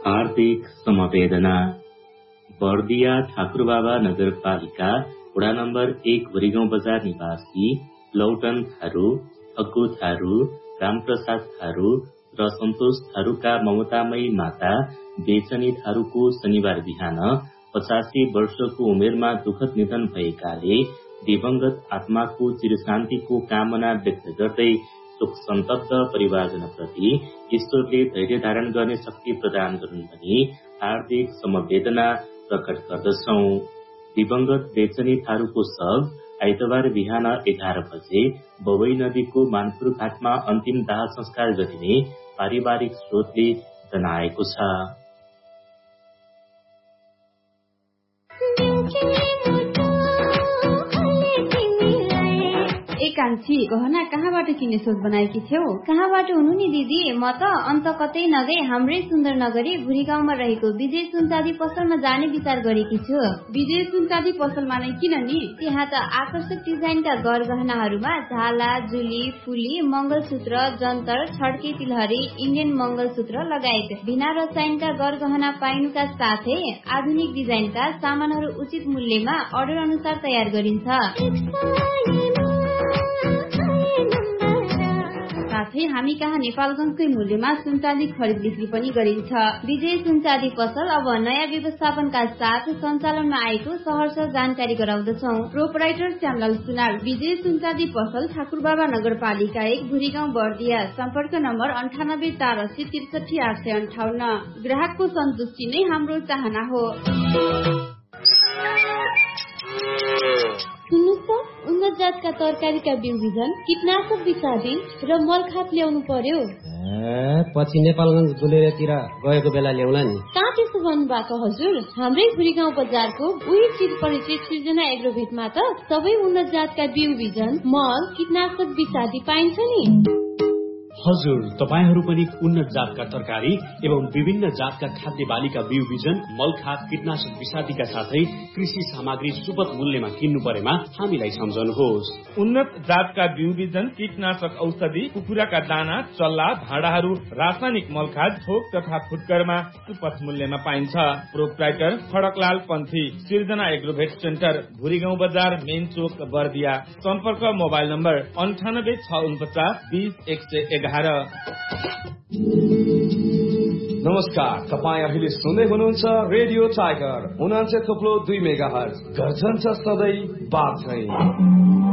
आर्थिक समवेदना। बर्दिया ठाकुरबाबा नगरपालिका वडा नम्बर 1 भुरीगाउँ बजार निवासी लौटन थारू, अग्गु थारू, रामप्रसाद थारू र सन्तोष थारूका ममतामयी माता बेचनी थारूको शनिबार बिहान 85 वर्षको उमेरमा दुःखद निधन भएकाले दिवंगत आत्माको चिरशान्तिको कामना व्यक्त गर्दै शोक सन्तप्त परिवारजनप्रति ईश्वरले धैर्य धारण गर्ने शक्ति प्रदान गरून् भनी हार्दिक समवेदना प्रकट गर्दछौ। दिवंगत बेचनी थारूको शव आइतबार बिहान 11 बजे बवई नदीको मानपुर घाटमा अन्तिम दाह संस्कार गरिने पारिवारिक स्रोतले जनाएको छ। कान्छी गहना कहाँबाट किन्ने सोच बनाएकी थियौ? कहाँबाट हुनु नि दिदी? म त अन्त कतै नगई हाम्रै सुन्दर नगरी भुरी गाउँमा रहेको विजय सुनचाँदी पसलमा जाने विचार गरेकी छु। विजय सुनचाँदी पसलमा नै किन नि? त्यहाँ त आकर्षक डिजाइनका गरगहनाहरूमा झाला, जुली, फुली, मंगलसूत्र, जन्तर, छड्के तिलहरी, इन्डियन मंगलसूत्र लगायत बिना रसायनका गरगहना पाइनुका साथै आधुनिक डिजाइनका सामानहरू उचित मूल्यमा अर्डर अनुसार तयार गरिन्छ। साथै हामी कहाँ नेपालगञ्जकै मूल्यमा सुनचाँदी खरिद बिक्री पनि गरिन्छ। विजय सुनचाँदी पसल अब नयाँ व्यवस्थापनका साथ सञ्चालनमा आएको सहर्ष जानकारी गराउँदछौ। प्रोपराइटर श्यामलाल सुनार। विजय सुनचाँदी पसल ठाकुरबाबा नगरपालिका 1 भुरीगाउँ बर्दिया। सम्पर्क नम्बर 9848638858। ग्राहकको सन्तुष्टि नै हाम्रो चाहना हो। सुन्नुहोस् त, उन्नत जातका तरकारीका बिउ बिजन, कीटनाशक विषादी र मलखात ल्याउनु पर्यो। पछि नेपालगञ्ज गुलेरतिर गएको बेला ल्याउला नि। कहाँ त्यसो गर्नुभएको हजुर? हाम्रै भुरीगाउँ बजारको उही चिर परिचय सृजना एग्रोभेटमा त सबै उन्नत जातका बिउ बिजन, मल, कीटनाशक विषादी पाइन्छ नि। हजुर, तपाईहरू पनि उन्नत जातका तरकारी एवं विभिन्न जातका खाद्य बालीका बिउ बिजन, मलखात, कीटनाशक विषादीका साथै कृषि सामग्री सुपथ मूल्यमा किन्नु परेमा हामीलाई सम्झनुहोस्। उन्नत जातका बिउ बिजन, कीटनाशक औषधि, कुखुराका दाना, चल्ला, भाँडाहरू, रासायनिक मलखात थोक तथा फुटकरमा सुपथ मूल्यमा पाइन्छ। प्रोपराइटर खडकलाल पन्थी, सृजना एग्रोभेट सेन्टर, भुरीगाउँ बजार, मेन चोक, बर्दिया। सम्पर्क मोबाइल नम्बर 9864201111। नमस्कार, तपाईँ अहिले सुन्दै हुनुहुन्छ रेडियो टाइगर 89.2 मेगाहर्ज। गर्जन छ सधैँ बात चाहिँ।